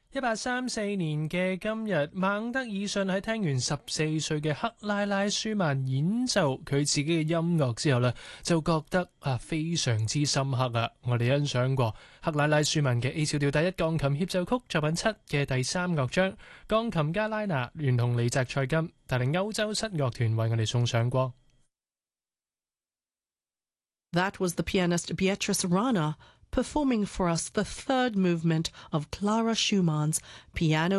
1834年嘅今日，孟德爾遜喺聽完14歲嘅克拉拉舒曼演奏佢自己嘅音樂之後呢，就覺得非常之深刻啊！我哋欣賞過克拉拉舒曼嘅 A 小調第一鋼琴協奏曲作品7嘅第3樂章，鋼琴家拉娜聯同李澤塞金帶領歐洲室樂團為我哋送上過。 That was the pianist Beatrice Rana performing for us the third movement of Clara Schumann's Piano